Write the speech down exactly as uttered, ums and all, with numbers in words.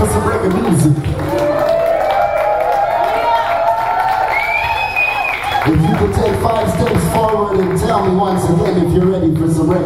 for some reggae music. If you could take five steps